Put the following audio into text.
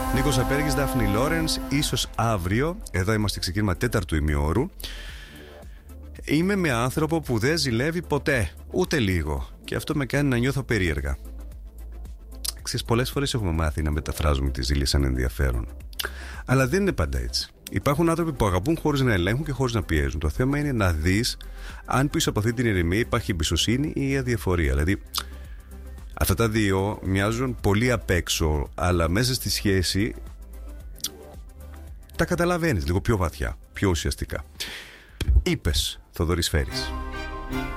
Νίκος Απέργης, Δάφνη Λόρενς, ίσως αύριο. Εδώ είμαστε ξεκίνημα 4ου ημιώρου. Είμαι με άνθρωπο που δεν ζηλεύει ποτέ, ούτε λίγο. Και αυτό με κάνει να νιώθω περίεργα. Ξέρεις, πολλές φορές έχουμε μάθει να μεταφράζουμε τη ζήλια σαν ενδιαφέρον. Αλλά δεν είναι πάντα έτσι. Υπάρχουν άνθρωποι που αγαπούν χωρίς να ελέγχουν και χωρίς να πιέζουν. Το θέμα είναι να δεις αν πίσω από αυτή την ηρεμία υπάρχει εμπιστοσύνη ή αδιαφορία. Δηλαδή, αυτά τα δύο μοιάζουν πολύ απ' έξω, αλλά μέσα στη σχέση τα καταλαβαίνεις λίγο πιο βαθιά, πιο ουσιαστικά. Είπες, Θοδωρής Φέρης.